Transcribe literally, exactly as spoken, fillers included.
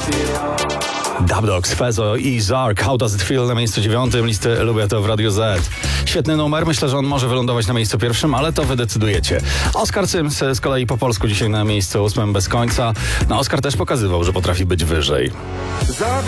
Dubdogs, Fezo i Zark, How Does It Feel na miejscu dziewiątym listy Lubię to w Radio Z. Świetny numer, myślę, że on może wylądować na miejscu pierwszym, ale to wy decydujecie. Oskar Cyms z kolei po polsku dzisiaj na miejscu ósmym bez końca. No Oskar też pokazywał, że potrafi być wyżej.